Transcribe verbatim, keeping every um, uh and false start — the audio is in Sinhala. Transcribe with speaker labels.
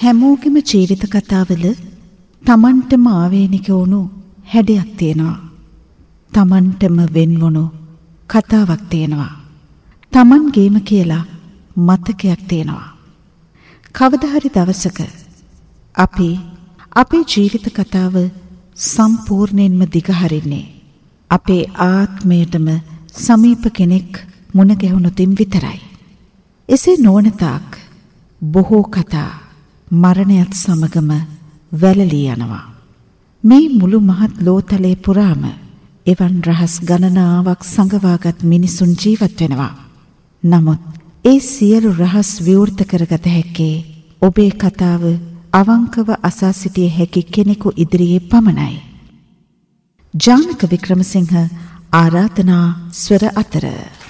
Speaker 1: හැමෝගෙම ජීවිත කතාවල තමන්ටම ආවේනික වුණු හැඩයක් තියෙනවා. තමන්ටම වෙන්වුණු කතාවක් තියෙනවා. තමන්ගේම කියලා මතකයක් තියෙනවා. කවදා හරි දවසක අපි අපේ ජීවිත කතාව සම්පූර්ණයෙන්ම දිගහරින්නේ අපේ ආත්මයටම සමීප කෙනෙක් මුණ ගැහුණොතින් විතරයි. එසේ නොවන තාක් බොහෝ කතා මරණයත් සමගම වැළලී යනවා. මේ මුළු මහත් ලෝතලයේ පුරාම එවන් රහස් ගණනාවක් සංගවාගත් මිනිසුන් ජීවත් වෙනවා. නමුත් ඒ සියලු රහස් විවෘත කරගත හැක්කේ ඔබේ කතාව අවංකව අසා සිටිය හැකි කෙනෙකු ඉදිරියේ පමණයි. ජානක වික්‍රමසිංහ ආරාධනා ස්වර අතර